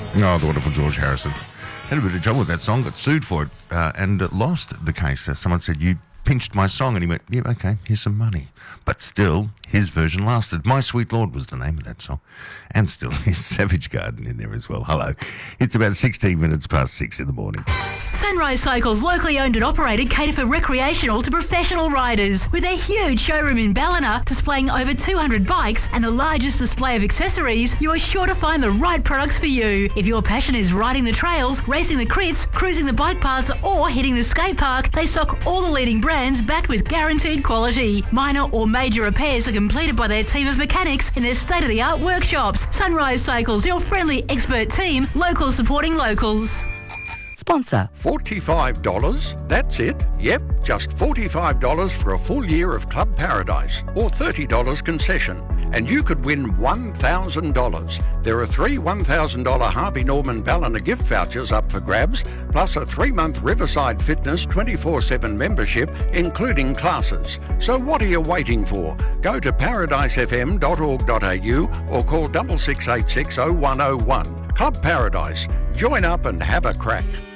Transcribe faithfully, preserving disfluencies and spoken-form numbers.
Oh, the wonderful George Harrison. Had a bit of trouble with that song, got sued for it, uh, and uh, lost the case. Uh, someone said, you pinched my song, and he went, yeah, okay, here's some money. But still, his version lasted. My Sweet Lord was the name of that song. And still, his Savage Garden in there as well. Hello. It's about sixteen minutes past six in the morning. Sunrise Cycles, locally owned and operated, cater for recreational to professional riders. With their huge showroom in Ballina, displaying over two hundred bikes and the largest display of accessories, you are sure to find the right products for you. If your passion is riding the trails, racing the crits, cruising the bike paths, or hitting the skate park, they stock all the leading brands backed with guaranteed quality. Minor or major repairs are completed by their team of mechanics in their state-of-the-art workshops. Sunrise Cycles, your friendly expert team, locals supporting locals. Sponsor. forty-five dollars? That's it? Yep, just forty-five dollars for a full year of Club Paradise, or thirty dollars concession. And you could win one thousand dollars. There are three one thousand dollars Harvey Norman Ballina gift vouchers up for grabs, plus a three-month Riverside Fitness twenty-four seven membership, including classes. So what are you waiting for? Go to paradise f m dot org dot a u or call six six eight six oh one oh one. Club Paradise. Join up and have a crack.